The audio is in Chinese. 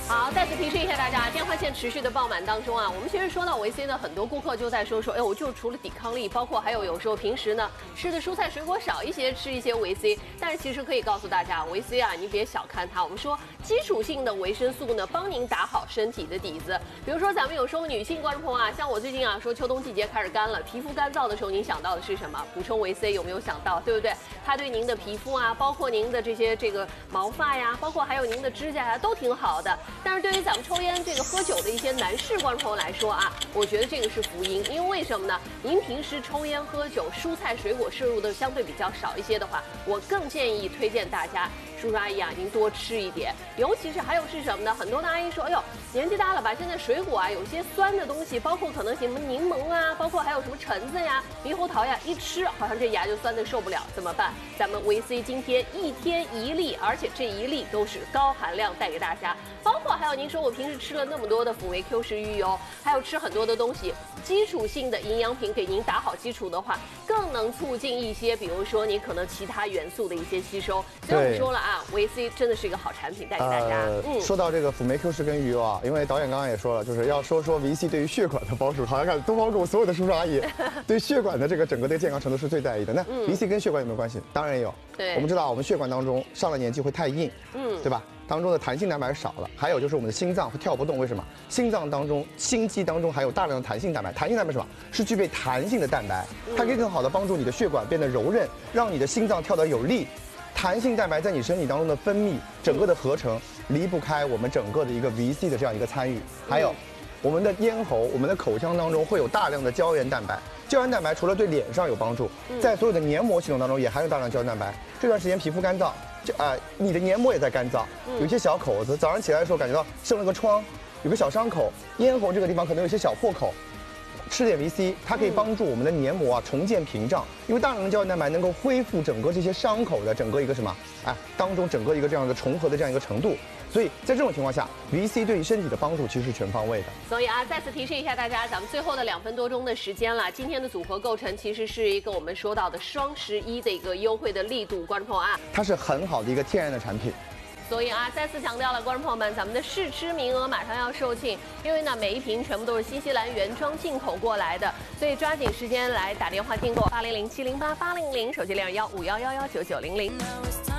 好，再次提示一下大家，电话线持续的爆满当中啊，我们其实说到维 C 呢，很多顾客就在说，哎，我就除了抵抗力，包括还有时候平时呢吃的蔬菜水果少一些，吃一些维 C。但是其实可以告诉大家，维 C 啊，你别小看它。我们说基础性的维生素呢，帮您打好身体的底子。比如说咱们有时候女性观众朋友啊，像我最近啊说秋冬季节开始干了，皮肤干燥的时候，您想到的是什么？补充维 C 有没有想到？对不对？它对您的皮肤啊，包括您的这个毛发呀，包括还有您的指甲呀，都挺好的。但是对于咱们抽烟、喝酒的一些男士观众朋友来说啊，我觉得这个是福音，因为为什么呢？您平时抽烟喝酒，蔬菜水果摄入的相对比较少一些的话，我更建议推荐大家，叔叔阿姨啊，您多吃一点。尤其是还有是什么呢？很多的阿姨说，哎呦，年纪大了吧，现在水果啊有些酸的东西，包括可能什么柠檬啊，包括还有什么橙子呀、猕猴桃呀，一吃好像这牙就酸的受不了，怎么办？咱们维 C 今天1天1粒，而且这1粒都是高含量带给大家，包括还有您说我平时吃了那么多的辅维 Q10鱼油，还有吃很多的东西，基础性的营养品给您打好基础的话，更能促进一些，比如说你可能其他元素的一些吸收。所以我们说了啊，维 C 真的是一个好产品带给大家。 说到这个辅酶 Q10跟鱼油啊，因为导演刚刚也说了，就是要说维 C 对于血管的帮助，好像看东方跟我所有的叔叔阿姨对血管的这个整个的健康程度是最在意的。那维 C 跟血管有没有关系？当然有。对，我们知道我们血管当中上了年纪会太硬，对吧？当中的弹性蛋白少了，还有就是我们的心脏会跳不动，为什么？心脏当中、心肌当中还有大量的弹性蛋白。弹性蛋白是什么？是具备弹性的蛋白，它可以更好的帮助你的血管变得柔韧，让你的心脏跳得有力。弹性蛋白在你身体当中的分泌，整个的合成离不开我们整个的一个 VC 的这样一个参与。还有我们的咽喉、我们的口腔当中会有大量的胶原蛋白。胶原蛋白除了对脸上有帮助，在所有的黏膜系统当中也含有大量胶原蛋白。这段时间皮肤干燥，你的黏膜也在干燥，有一些小口子，早上起来的时候感觉到生了个疮，有个小伤口，咽喉这个地方可能有一些小破口。吃点 VC， 它可以帮助我们的黏膜啊重建屏障，因为大量的胶原蛋白能够恢复整个这些伤口的整个一个什么，当中整个一个这样的重合的这样一个程度。所以在这种情况下 ，VC 对于身体的帮助其实是全方位的。 所以啊，再次提示一下大家，咱们最后的2分多钟的时间了，今天的组合构成其实是一个我们说到的双11的一个优惠的力度，观众朋友啊， 它是很好的一个天然的产品。 所以啊，再次强调了，观众朋友们，咱们的试吃名额马上要售罄，因为呢，每一瓶全部都是新西兰原装进口过来的，所以抓紧时间来打电话订购800-708-800，手机21511199900。